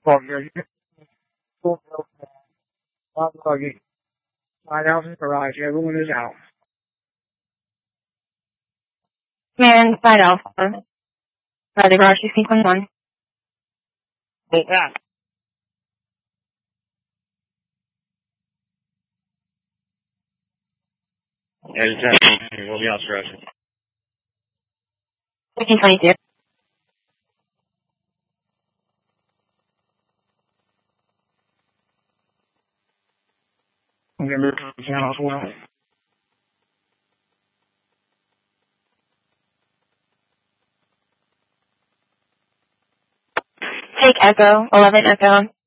Buggy. Buggy. 5,000 garage. Everyone is out. Man, side alpha. The garage 1621. Bolt out. Yeah, exactly. We'll be out stretching. 1522. I'm going to move to the channel as well. Take Echo, 11 Echo.